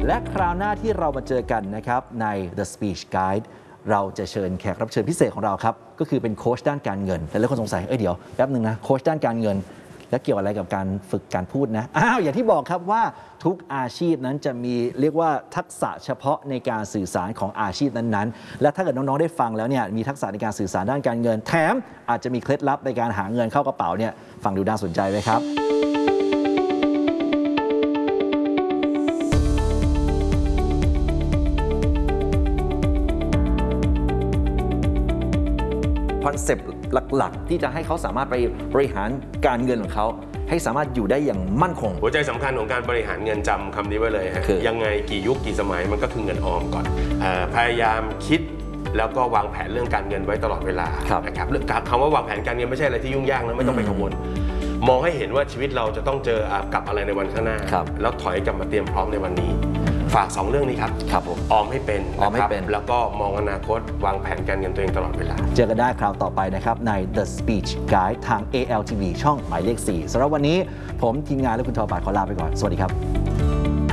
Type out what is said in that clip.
และคราวหน้าที่เรามาเจอกันนะครับใน The Speech Guide เราจะเชิญแขกรับเชิญพิเศษของเราครับก็คือเป็นโค้ชด้านการเงินแต่หลายคนสงสัยเดี๋ยวแป๊บนึงนะโค้ชด้านการเงินและเกี่ยวอะไรกับการฝึกการพูดนะอย่างที่บอกครับว่าทุกอาชีพนั้นจะมีเรียกว่าทักษะเฉพาะในการสื่อสารของอาชีพนั้นๆและถ้าเกิดน้องๆได้ฟังแล้วเนี่ยมีทักษะในการสื่อสารด้านการเงินแถมอาจจะมีเคล็ดลับในการหาเงินเข้ากระเป๋าเนี่ยฟังดูน่าสนใจไหมครับคอนเซปต์หลักๆที่จะให้เขาสามารถไปบริหารการเงินของเขาให้สามารถอยู่ได้อย่างมั่นคงหัวใจสำคัญของการบริหารเงินจำคำนี้ไว้เลยฮะยังไงกี่ยุคกี่สมัยมันก็คือเงินออมก่อนพยายามคิดแล้วก็วางแผนเรื่องการเงินไว้ตลอดเวลานะครับคำว่าวางแผนการเงินไม่ใช่อะไรที่ยุ่งยากนะไม่ต้องไปกังวลมองให้เห็นว่าชีวิตเราจะต้องเจอกับอะไรในวันข้างหน้าแล้วถอยกลับมาเตรียมพร้อมในวันนี้ฝาก2เรื่องนี้ครับผมออมให้เป็นนะครับแล้วก็มองอนาคตวางแผนการเงินตัวเองตลอดเวลาเจอกันได้คราวต่อไปนะครับใน The Speech Guide ทาง ALTV ช่องหมายเลข 4สำหรับวันนี้ผมทีมงานและคุณทอปาขอลาไปก่อนสวัสดีครับ